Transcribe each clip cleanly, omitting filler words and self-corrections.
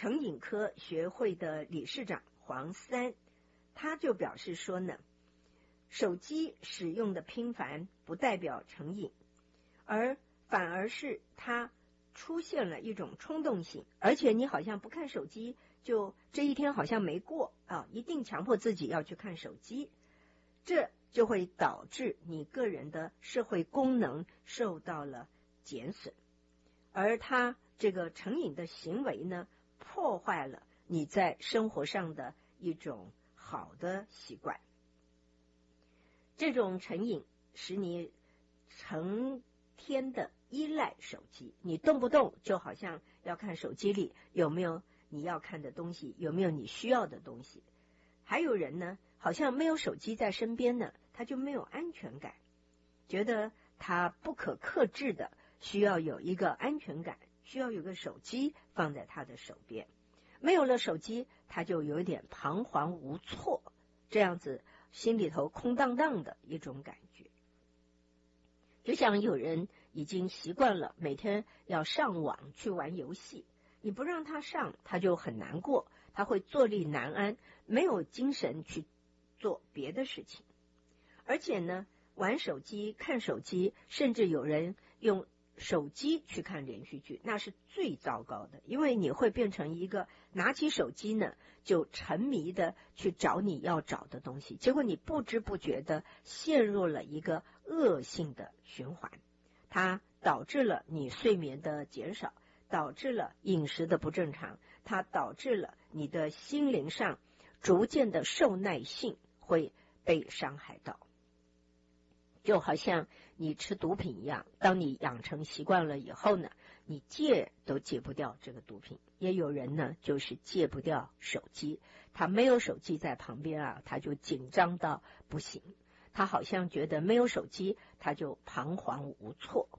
成瘾科学会的理事长黄三，他就表示说呢，手机使用的频繁不代表成瘾，反而是它出现了一种冲动性，而且你好像不看手机，就这一天好像没过啊，一定强迫自己要去看手机，这就会导致你个人的社会功能受到了减损，而它这个成瘾的行为呢，破坏了你在生活上的一种好的习惯。这种成瘾使你成天的依赖手机，你动不动就好像要看手机里有没有你要看的东西，有没有你需要的东西。还有人呢，好像没有手机在身边呢，他就没有安全感，觉得他不可克制的需要有一个安全感，需要有个手机放在他的手边。没有了手机，他就有点彷徨无措，这样子心里头空荡荡的一种感觉。就像有人已经习惯了每天要上网去玩游戏，你不让他上，他就很难过，他会坐立难安，没有精神去做别的事情。而且呢，玩手机、看手机，甚至有人用手机去看连续剧，那是最糟糕的，因为你会变成一个拿起手机呢就沉迷的去找你要找的东西，结果你不知不觉的陷入了一个恶性的循环，它导致了你睡眠的减少，导致了饮食的不正常，它导致了你的心灵上逐渐的受耐性会被伤害到。就好像你吃毒品一样，当你养成习惯了以后呢，你戒都戒不掉这个毒品。也有人呢，就是戒不掉手机，他没有手机在旁边啊，他就紧张到不行，他好像觉得没有手机他就彷徨无措。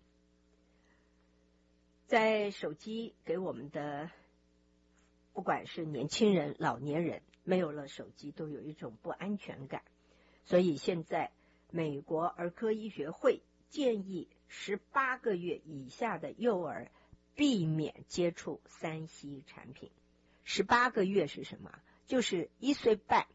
在手机给我们的，不管是年轻人、老年人，没有了手机都有一种不安全感。所以现在美国儿科医学会建议18个月以下的幼儿避免接触3C 产品。18个月是什么？就是1岁半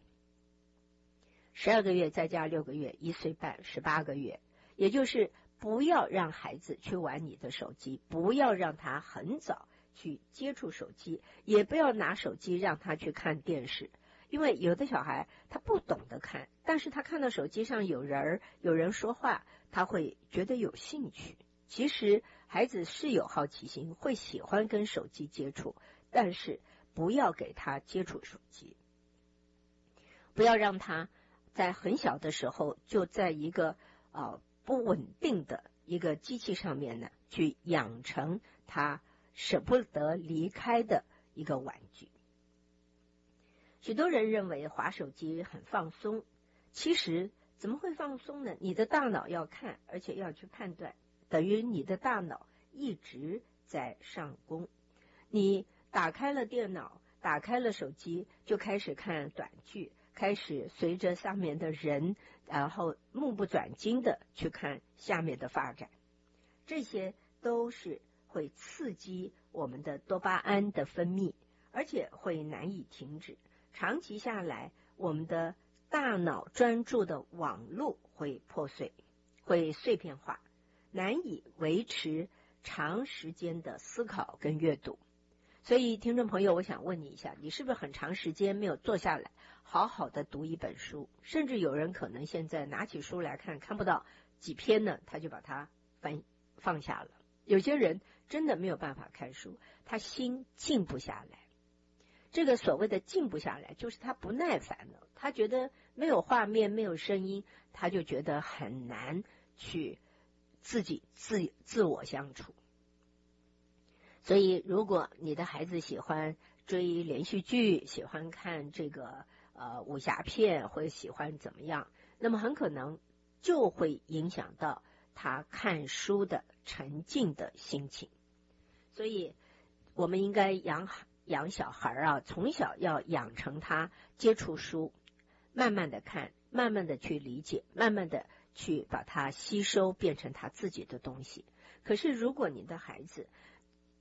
，12个月再加6个月，1岁半，18个月。也就是不要让孩子去玩你的手机，不要让他很早去接触手机，也不要拿手机让他去看电视。因为有的小孩他不懂得看，但是他看到手机上有人说话，他会觉得有兴趣。其实孩子是有好奇心，会喜欢跟手机接触，但是不要给他接触手机，不要让他在很小的时候就在一个不稳定的一个机器上面呢，去养成他舍不得离开的一个玩具。许多人认为滑手机很放松，其实怎么会放松呢？你的大脑要看，而且要去判断，等于你的大脑一直在上工。你打开了电脑，打开了手机，就开始看短剧，开始随着上面的人，然后目不转睛的去看下面的发展。这些都是会刺激我们的多巴胺的分泌，而且会难以停止。长期下来，我们的大脑专注的网路会破碎，会碎片化，难以维持长时间的思考跟阅读。所以听众朋友，我想问你一下，你是不是很长时间没有坐下来好好的读一本书？甚至有人可能现在拿起书来看，看不到几篇呢，他就把它放下了。有些人真的没有办法看书，他心静不下来。这个所谓的静不下来，就是他不耐烦了，他觉得没有画面，没有声音，他就觉得很难去自我相处。所以如果你的孩子喜欢追连续剧，喜欢看这个武侠片，或者喜欢怎么样，那么很可能就会影响到他看书的沉浸的心情。所以我们应该养小孩啊，从小要养成他接触书，慢慢的看，慢慢的去理解，慢慢的去把它吸收，变成他自己的东西。可是如果你的孩子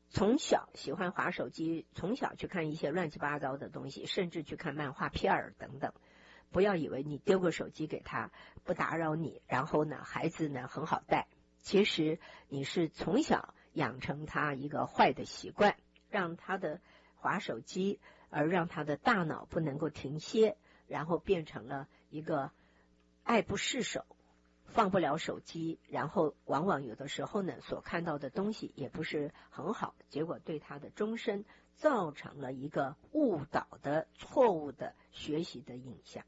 从小喜欢滑手机，从小去看一些乱七八糟的东西，甚至去看漫画片儿等等。不要以为你丢个手机给他，不打扰你，然后呢，孩子呢很好带。其实你是从小养成他一个坏的习惯，让他的滑手机，而让他的大脑不能够停歇，然后变成了一个爱不释手，放不了手机，然后往往有的时候呢，所看到的东西也不是很好，结果对他的终身造成了一个误导的错误的学习的影响。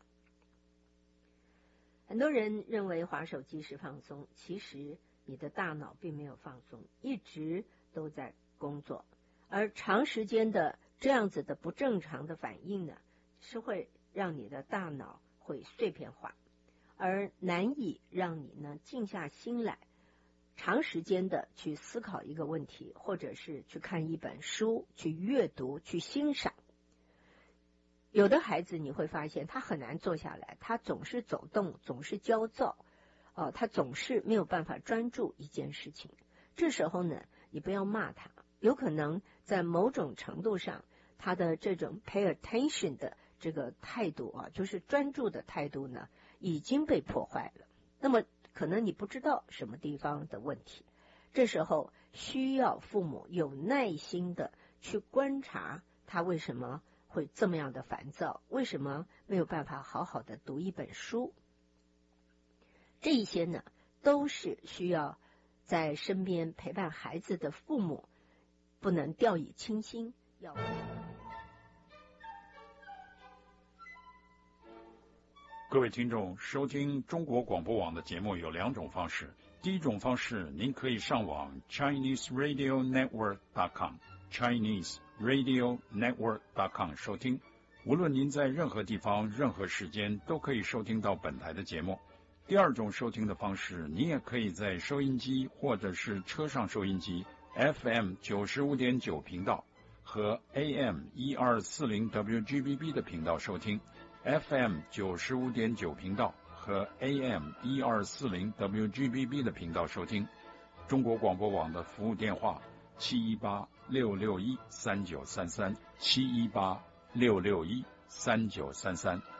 很多人认为滑手机是放松，其实你的大脑并没有放松，一直都在工作，而长时间的这样子的不正常的反应呢，是会让你的大脑会碎片化，而难以让你呢静下心来，长时间的去思考一个问题，或者是去看一本书，去阅读，去欣赏。有的孩子你会发现他很难坐下来，他总是走动，总是焦躁，他总是没有办法专注一件事情。这时候呢，你不要骂他，有可能在某种程度上，他的这种 pay attention 的这个态度就是专注的态度呢，已经被破坏了。那么可能你不知道什么地方的问题，这时候需要父母有耐心的去观察他为什么会这么样的烦躁，为什么没有办法好好的读一本书。这一些呢，都是需要在身边陪伴孩子的父母不能掉以轻心，要各位听众，收听中国广播网的节目有两种方式。第一种方式，您可以上网 ChineseRadioNetwork.com ChineseRadioNetwork.com 收听。无论您在任何地方、任何时间，都可以收听到本台的节目。第二种收听的方式，你也可以在收音机或者是车上收音机 FM 95.9频道和 AM 1240 WGBB 的频道收听。FM 95.9频道和 AM 1240 WGBB 的频道收听。中国广播网的服务电话718-661-3933 718-661-3933。